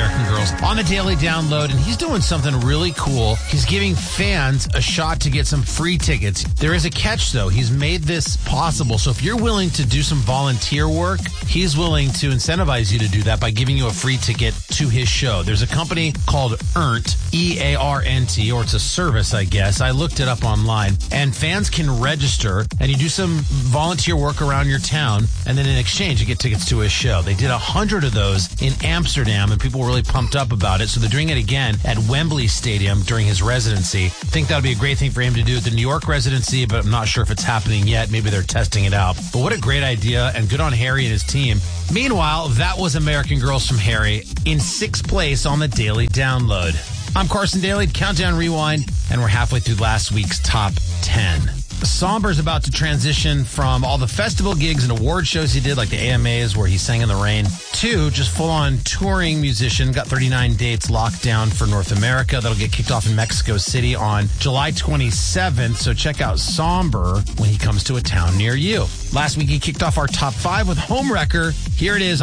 American Girls on the Daily Download, and he's doing something really cool. He's giving fans a shot to get some free tickets. There is a catch, though. He's made this possible. So if you're willing to do some volunteer work, he's willing to incentivize you to do that by giving you a free ticket to his show. There's a company called Earnt, E-A-R-N-T, or it's a service, I guess. I looked it up online, and fans can register, and you do some volunteer work around your town, and then in exchange, you get tickets to his show. They did 100 of those in Amsterdam, and people were really pumped up about it. So they're doing it again at Wembley Stadium during his residency. I think that would be a great thing for him to do at the New York residency, but I'm not sure if it's happening yet. Maybe they're testing it out. But what a great idea, and good on Harry and his team. Meanwhile, that was American Girls from Harry in 6th place on the Daily Download. I'm Carson Daly, Countdown Rewind, and we're halfway through last week's Top 10. Somber's about to transition from all the festival gigs and award shows he did, like the AMAs where he sang in the rain, to just full-on touring musician. Got 39 dates locked down for North America. That'll get kicked off in Mexico City on July 27th, so check out Somber when he comes to a town near you. Last week, he kicked off our Top 5 with Homewrecker. Here it is.